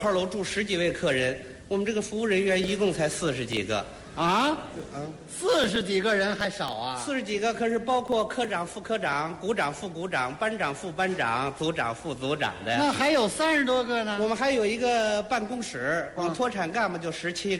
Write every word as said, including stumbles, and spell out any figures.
号楼住十几位客人，我们这个服务人员一共才四十几个。 啊，四十几个人还少啊？ 四十几个可是包括科长、副科长、股长、副股长、班长、副班长、组长、副组长的。 那还有三十多个呢。 我们还有一个办公室，光脱产干部就十七个。